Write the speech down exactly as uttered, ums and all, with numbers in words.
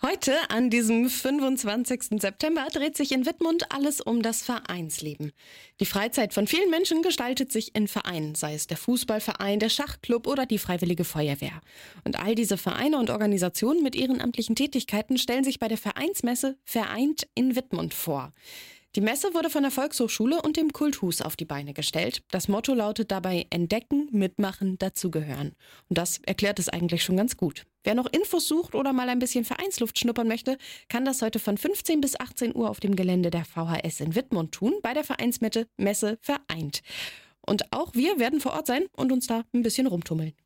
Heute, an diesem fünfundzwanzigsten September, dreht sich in Wittmund alles um das Vereinsleben. Die Freizeit von vielen Menschen gestaltet sich in Vereinen, sei es der Fußballverein, der Schachclub oder die Freiwillige Feuerwehr. Und all diese Vereine und Organisationen mit ehrenamtlichen Tätigkeiten stellen sich bei der Vereinsmesse Vereint in Wittmund vor. Die Messe wurde von der Volkshochschule und dem Kulthus auf die Beine gestellt. Das Motto lautet dabei: Entdecken, mitmachen, dazugehören. Und das erklärt es eigentlich schon ganz gut. Wer noch Infos sucht oder mal ein bisschen Vereinsluft schnuppern möchte, kann das heute von fünfzehn bis achtzehn Uhr auf dem Gelände der V H S in Wittmund tun, bei der Vereinsmesse Messe Vereint. Und auch wir werden vor Ort sein und uns da ein bisschen rumtummeln.